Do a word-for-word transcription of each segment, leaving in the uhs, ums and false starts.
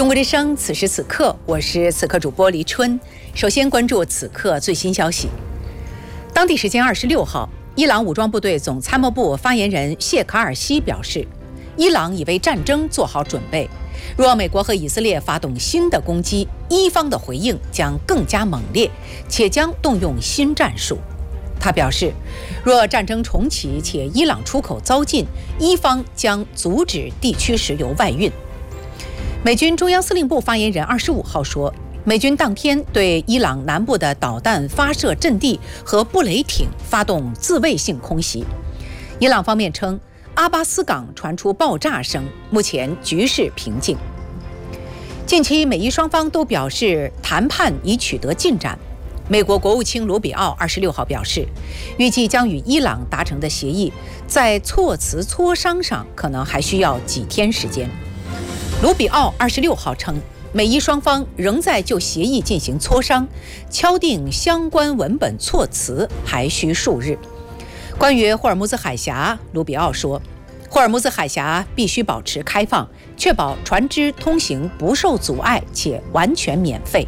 中国之声，此时此刻，我是此刻主播黎春。首先关注此刻最新消息。当地时间二十六号，伊朗武装部队总参谋部发言人谢卡尔西表示，伊朗已为战争做好准备。若美国和以色列发动新的攻击，伊方的回应将更加猛烈，且将动用新战术。他表示，若战争重启且伊朗出口遭禁，伊方将阻止地区石油外运。美军中央司令部发言人二十五号说，美军当天对伊朗南部的导弹发射阵地和布雷艇发动自卫性空袭。伊朗方面称，阿巴斯港传出爆炸声，目前局势平静。近期美伊双方都表示谈判已取得进展。美国国务卿卢比奥二十六号表示，预计将与伊朗达成的协议在措辞磋商上可能还需要几天时间。卢比奥二十六号称，美伊双方仍在就协议进行磋商，敲定相关文本措辞还需数日。关于霍尔木兹海峡，卢比奥说，霍尔木兹海峡必须保持开放，确保船只通行不受阻碍且完全免费。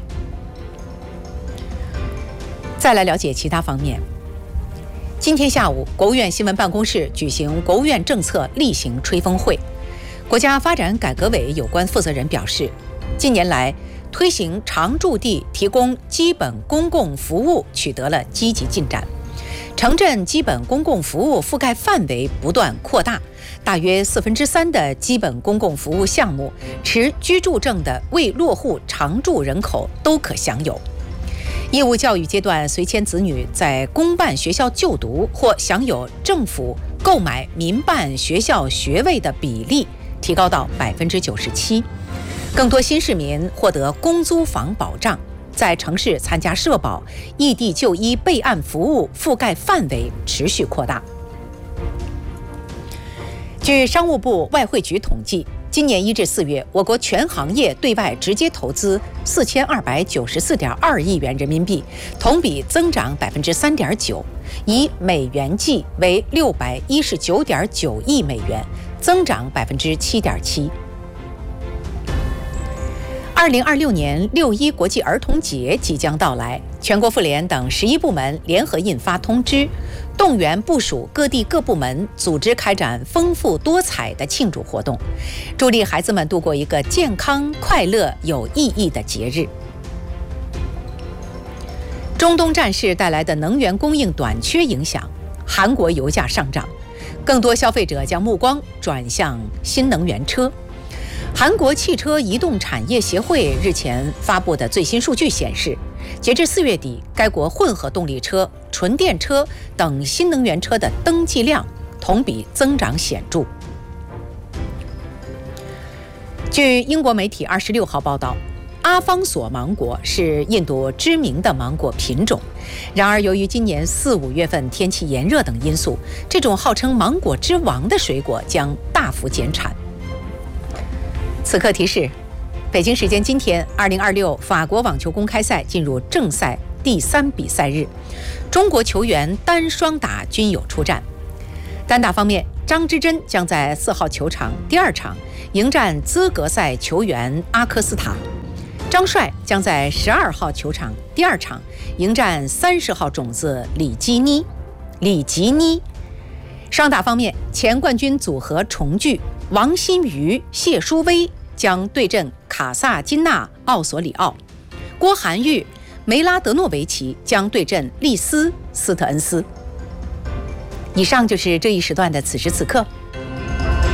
再来了解其他方面。今天下午，国务院新闻办公室举行国务院政策例行吹风会。国家发展改革委有关负责人表示，近年来推行常住地提供基本公共服务取得了积极进展，城镇基本公共服务覆盖范围不断扩大，大约四分之三的基本公共服务项目持居住证的未落户常住人口都可享有。义务教育阶段随迁子女在公办学校就读或享有政府购买民办学校学位的比例提高到百分之九十七，更多新市民获得公租房保障，在城市参加社保、异地就医备案服务覆盖范围持续扩大。据商务部外汇局统计，今年一至四月，我国全行业对外直接投资四千二百九十四点二亿元人民币，同比增长百分之三点九，以美元计为六百一十九点九亿美元，增长百分之七点七。二零二六年六一国际儿童节即将到来，全国妇联等十一部门联合印发通知，动员部署各地各部门组织开展丰富多彩的庆祝活动，助力孩子们度过一个健康、快乐、有意义的节日。中东战事带来的能源供应短缺影响，韩国油价上涨，更多消费者将目光转向新能源车。韩国汽车移动产业协会日前发布的最新数据显示，截至四月底，该国混合动力车、纯电车等新能源车的登记量同比增长显著。据英国媒体二十六号报道，阿方索芒果是印度知名的芒果品种，然而由于今年四五月份天气炎热等因素，这种号称芒果之王的水果将大幅减产。此刻提示，北京时间今天，二零二六法国网球公开赛进入正赛第三比赛日，中国球员单双打均有出战。单打方面，张之臻将在四号球场第二场迎战资格赛球员阿科斯塔，张帅将在十二号球场第二场迎战三十号种子里基尼。里吉尼。双打方面，前冠军组合重聚，王欣瑜、谢淑薇将对阵卡萨金纳奥索里奥，郭涵玉、梅拉德诺维奇将对阵利斯斯特恩斯。以上就是这一时段的此时此刻。